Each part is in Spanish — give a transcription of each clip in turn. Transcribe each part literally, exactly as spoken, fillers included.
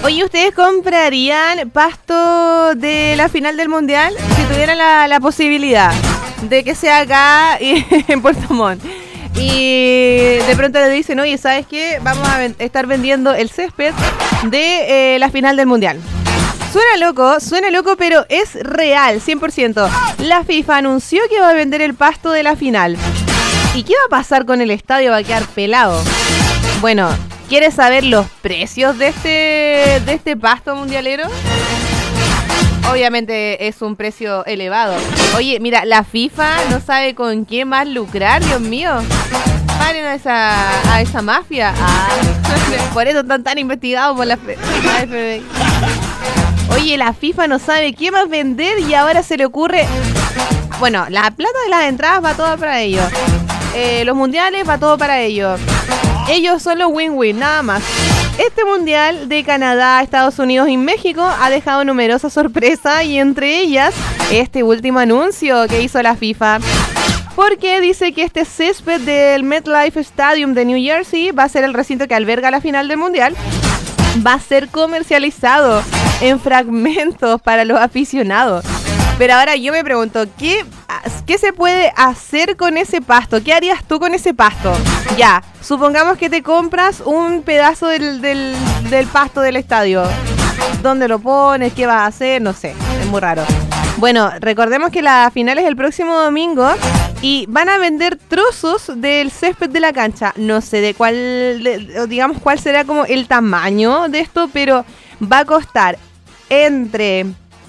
Oye, ¿ustedes comprarían pasto de la final del Mundial si tuvieran la, la posibilidad de que sea acá y, en Puerto Montt? Y de pronto le dicen, oye, ¿sabes qué? Vamos a ven- estar vendiendo el césped de eh, la final del Mundial. Suena loco, suena loco, pero es real, cien por ciento. La FIFA anunció que va a vender el pasto de la final. ¿Y qué va a pasar con el estadio? Va a quedar pelado. Bueno, ¿quieres saber los precios de este, de este pasto mundialero? Obviamente es un precio elevado. Oye, mira, la FIFA no sabe con qué más lucrar, Dios mío. Paren a esa, a esa mafia. Ah, por eso están tan investigados por la, F- la F B I. Oye, la FIFA no sabe qué más vender y ahora se le ocurre... Bueno, la plata de las entradas va toda para ellos. Eh, los mundiales va todo para ellos. Ellos son los win-win, nada más. Este mundial de Canadá, Estados Unidos y México ha dejado numerosas sorpresas y entre ellas este último anuncio que hizo la FIFA. Porque dice que este césped del MetLife Stadium de New Jersey va a ser el recinto que alberga la final del mundial. Va a ser comercializado en fragmentos para los aficionados. Pero ahora yo me pregunto, ¿qué, ¿qué se puede hacer con ese pasto? ¿Qué harías tú con ese pasto? Ya, supongamos que te compras un pedazo del, del, del pasto del estadio. ¿Dónde lo pones? ¿Qué vas a hacer? No sé, es muy raro. Bueno, recordemos que la final es el próximo domingo y van a vender trozos del césped de la cancha. No sé de cuál, de, digamos cuál será como el tamaño de esto, pero va a costar entre...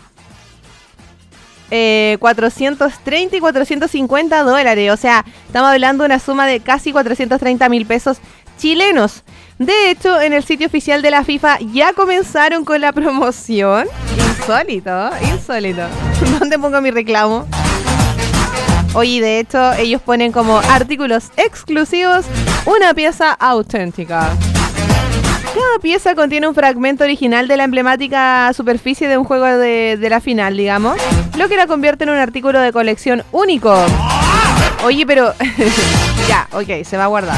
Eh, cuatrocientos treinta y cuatrocientos cincuenta dólares. O sea, estamos hablando de una suma de casi cuatrocientos treinta mil pesos chilenos. De hecho, en el sitio oficial de la FIFA ya comenzaron con la promoción. Insólito, insólito. ¿Dónde pongo mi reclamo? Oye, de hecho, ellos ponen como artículos exclusivos una pieza auténtica. Cada pieza contiene un fragmento original de la emblemática superficie de un juego de, de la final, digamos, lo que la convierte en un artículo de colección único. Oye, pero... ya, ok, se va a guardar.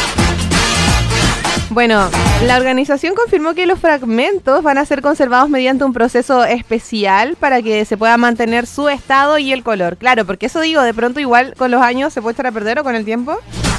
Bueno, la organización confirmó que los fragmentos van a ser conservados mediante un proceso especial para que se pueda mantener su estado y el color. Claro, porque eso digo, de pronto igual con los años se puede echar a perder o con el tiempo.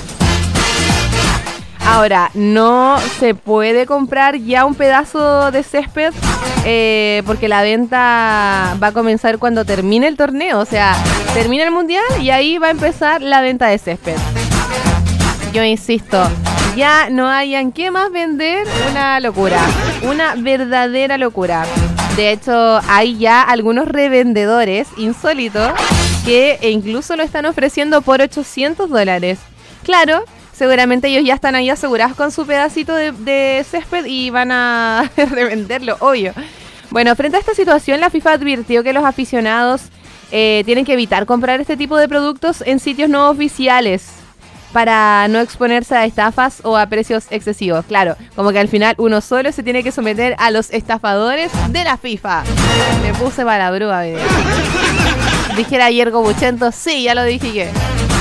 Ahora, no se puede comprar ya un pedazo de césped eh, porque la venta va a comenzar cuando termine el torneo. O sea, termina el mundial y ahí va a empezar la venta de césped. Yo insisto, ya no hayan qué más vender, una locura, una verdadera locura. De hecho, hay ya algunos revendedores insólitos que incluso lo están ofreciendo por ochocientos dólares. Claro. Seguramente ellos ya están ahí asegurados con su pedacito de, de césped y van a revenderlo, obvio. Bueno, frente a esta situación, la FIFA advirtió que los aficionados eh, tienen que evitar comprar este tipo de productos en sitios no oficiales para no exponerse a estafas o a precios excesivos. Claro, como que al final uno solo se tiene que someter a los estafadores de la FIFA. Me puse para la brúa, video. Dijera Yergo Buchento, sí, ya lo dije que...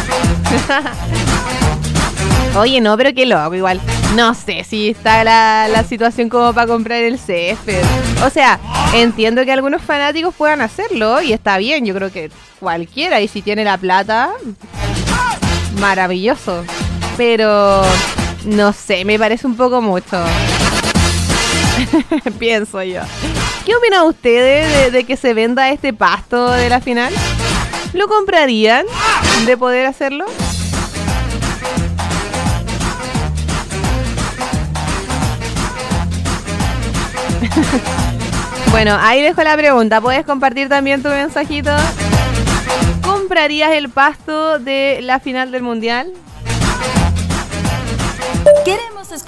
Oye, no, pero qué loco, igual. No sé si está la, la situación como para comprar el césped. O sea, entiendo que algunos fanáticos puedan hacerlo y está bien. Yo creo que cualquiera, y si tiene la plata, maravilloso. Pero, no sé, me parece un poco mucho. Pienso yo. ¿Qué opinan ustedes de, de que se venda este pasto de la final? ¿Lo comprarían de poder hacerlo? Bueno, ahí dejo la pregunta. ¿Puedes compartir también tu mensajito? ¿Comprarías el pasto de la final del mundial?